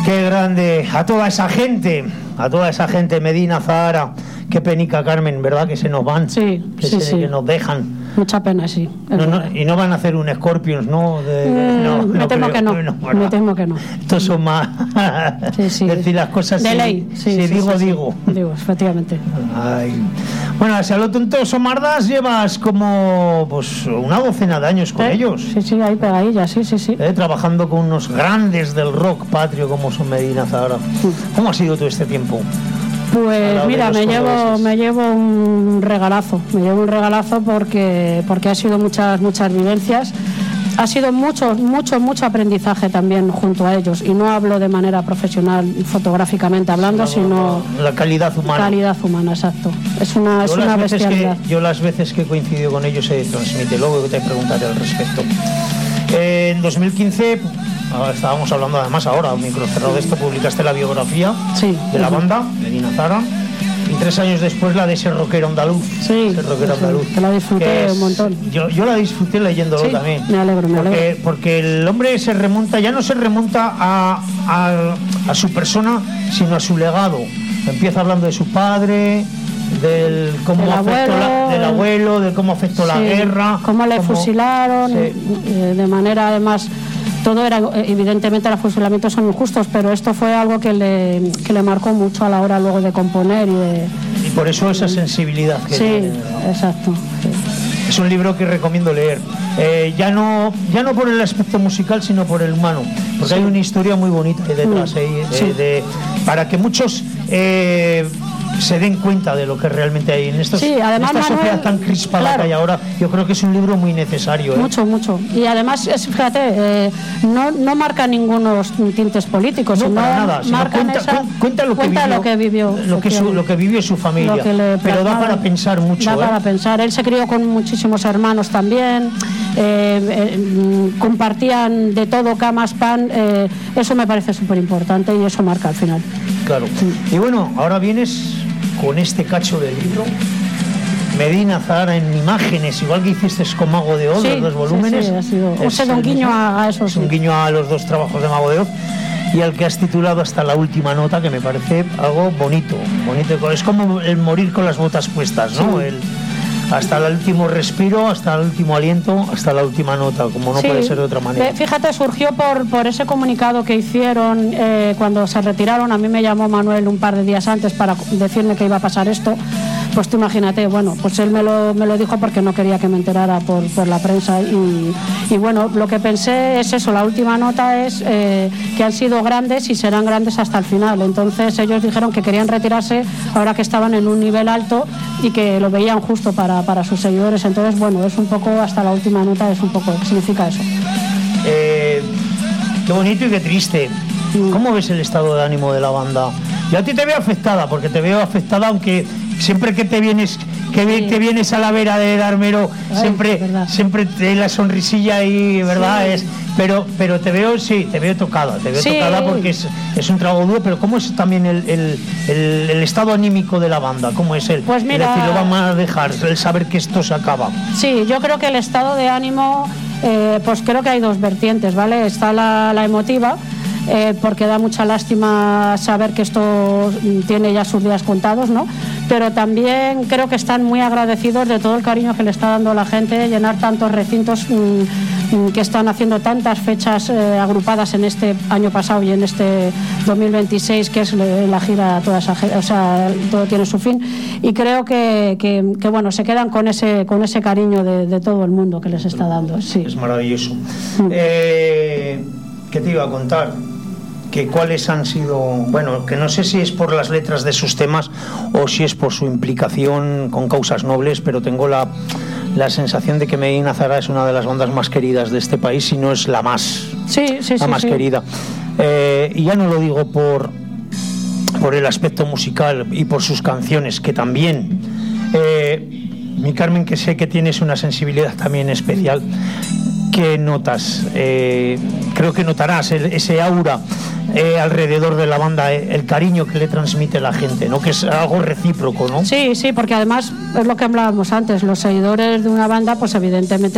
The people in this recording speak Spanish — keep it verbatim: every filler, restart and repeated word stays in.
Qué grande. A toda esa gente, a toda esa gente, Medina, Zahara, qué penica, Carmen, ¿verdad? Que se nos van, sí, que, sí, se, sí. que nos dejan. Mucha pena, sí. No, no, y no van a hacer un Scorpions, ¿no? De, mm, no, me no temo creo, que no. no me temo que no. Estos son más. Sí, sí. Decir las cosas. De si, ley. Sí, si sí, digo, sí, digo. Sí. Digo, efectivamente. Ay. Bueno, hacia lo tonto, Somardas, llevas como pues una docena de años con ¿Eh? ellos. Sí, sí, ahí pegadilla, sí, sí, sí. ¿Eh? Trabajando con unos grandes del rock patrio como son Medina, Zahara. Sí. ¿Cómo ha sido todo este tiempo? Pues mira, me llevo, me llevo un regalazo, me llevo un regalazo porque, porque ha sido muchas, muchas vivencias, ha sido mucho, mucho, mucho aprendizaje también junto a ellos, y no hablo de manera profesional, fotográficamente hablando, sí, sino la calidad humana. Calidad humana, exacto. Es una, es una bestialidad. Que, yo las veces que he coincidido con ellos se transmite, luego te preguntaré al respecto. Eh, en dos mil quince, estábamos hablando además ahora, un micro cerrado de esto, publicaste la biografía sí, de la banda, Medina, Zahara, y tres años después la de ese rockero andaluz. Sí, ese rockero sí, andaluz. Que la disfruté es, un montón. Yo, yo la disfruté leyéndolo sí, también. Me alegro, me porque, alegro. Porque el hombre se remonta, ya no se remonta a, a, a su persona, sino a su legado. Empieza hablando de su padre, del cómo del afectó abuelo, la, del abuelo, de cómo afectó sí, la guerra, cómo le cómo, fusilaron, sí. eh, de manera además, todo era, evidentemente los fusilamientos son injustos, pero esto fue algo que le, que le marcó mucho a la hora luego de componer y de... Y por eso esa sensibilidad que sí, tiene, ¿no? Exacto. Sí. Es un libro que recomiendo leer, eh, ya no ya no por el aspecto musical, sino por el humano, porque sí. hay una historia muy bonita ahí detrás, mm. eh, de, sí. de, para que muchos eh, se den cuenta de lo que realmente hay en, estos, sí, además, en esta Manuel, sociedad tan crispada, claro, que hay ahora. Yo creo que es un libro muy necesario, ¿eh? Mucho, mucho. Y además, es, fíjate, eh, no, no marca ningunos tintes políticos, no, sino para nada, sino marcan cuenta, esa, cuenta, lo, cuenta que lo que vivió, lo que, su, lo que vivió su familia, pero da para pensar mucho. Da ¿eh? para pensar. Él se crió con muchísimos hermanos también, eh, eh, compartían de todo, camas, pan, eh, eso me parece súper importante y eso marca al final. Claro. Sí. Y bueno, ahora vienes con este cacho de libro, Medina, Zahara en imágenes, igual que hiciste con Mago de Oz, sí, los dos volúmenes. Sí, sí, ha sido. O sea, un guiño a, a eso. Es sí. un guiño a los dos trabajos de Mago de Oz, y al que has titulado Hasta la última nota, que me parece algo bonito, bonito. Es como el morir con las botas puestas, ¿no? Sí. El, hasta el último respiro, hasta el último aliento, hasta la última nota, como no sí. puede ser de otra manera. Fíjate, surgió por, por ese comunicado que hicieron eh, cuando se retiraron. A mí me llamó Manuel un par de días antes para decirme que iba a pasar esto. Pues tú imagínate, bueno, pues él me lo, me lo dijo porque no quería que me enterara por, por la prensa y, y bueno, lo que pensé es eso, la última nota es eh, que han sido grandes y serán grandes hasta el final. Entonces ellos dijeron que querían retirarse ahora que estaban en un nivel alto y que lo veían justo para, para sus seguidores. Entonces, bueno, es un poco, hasta la última nota es un poco, ¿qué significa eso? Eh, qué bonito y qué triste. ¿Cómo ves el estado de ánimo de la banda? Yo a ti te veo afectada, porque te veo afectada, aunque siempre que te vienes que sí. te vienes a la vera de Darmero, Ay, siempre siempre te la sonrisilla ahí, ¿verdad? Sí. Es, pero pero te veo, sí, te veo tocada, te veo sí. tocada porque es, es un trago duro, pero ¿cómo es también el, el, el, el estado anímico de la banda? ¿Cómo es el? Pues mira, es decir, lo vamos a dejar, el saber que esto se acaba. Sí, yo creo que el estado de ánimo, eh, pues creo que hay dos vertientes, ¿vale? Está la, la emotiva, Eh, porque da mucha lástima saber que esto tiene ya sus días contados, ¿no? Pero también creo que están muy agradecidos de todo el cariño que le está dando la gente, llenar tantos recintos, mmm, que están haciendo tantas fechas eh, agrupadas en este año pasado y en este dos mil veintiséis, que es la gira, toda esa, o sea, todo tiene su fin, y creo que, que, que bueno, se quedan con ese, con ese cariño de, de todo el mundo que les está dando. Sí. Es maravilloso. Mm. Eh, ¿Qué te iba a contar? Que cuáles han sido, bueno, que no sé si es por las letras de sus temas o si es por su implicación con causas nobles, pero tengo la, la sensación de que Medina Zahara es una de las bandas más queridas de este país, si no es la más, sí, sí, la sí, más sí. querida. Eh, y ya no lo digo por, por el aspecto musical y por sus canciones, que también. Eh, mi Carmen, que sé que tienes una sensibilidad también especial. ¿Qué notas? Eh, creo que notarás el, ese aura eh, alrededor de la banda, eh, el cariño que le transmite la gente, ¿no? Que es algo recíproco, ¿no? Sí, sí, porque además es lo que hablábamos antes, los seguidores de una banda, pues evidentemente